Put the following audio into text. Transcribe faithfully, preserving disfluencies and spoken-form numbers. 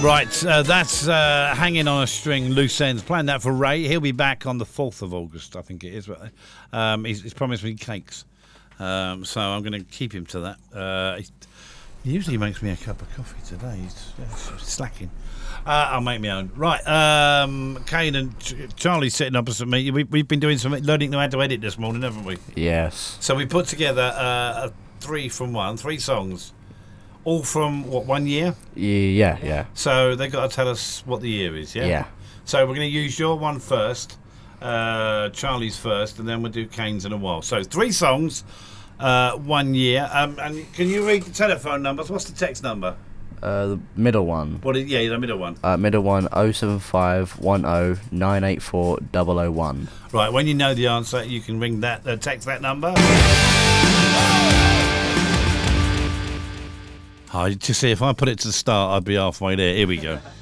Right, uh, that's uh, Hanging on a String, Loose Ends. Playing that for Ray. He'll be back on the fourth of August, I think it is. Um, he's, he's promised me cakes. Um, so I'm going to keep him to that. Uh, he, he usually makes me a cup of coffee today. He's, uh, slacking. Uh, I'll make my own. Right, um, Kane and Ch- Charlie's sitting opposite me. We, we've been doing some learning how to edit this morning, haven't we? Yes. So we put together uh, a three from one, three songs. All from, what, one year? Yeah, yeah. So they've got to tell us what the year is, yeah? Yeah. So we're going to use your one first, uh, Charlie's first, and then we'll do Kane's in a while. So three songs, uh, one year. Um, and can you read the telephone numbers? What's the text number? Uh, the middle one. What? Is, yeah, the middle one. Uh, middle one, oh seven five one oh nine eight four double oh one. Right, when you know the answer, you can ring that, uh, text that number. Oh, to see if I put it to the start, I'd be halfway there. Here we go.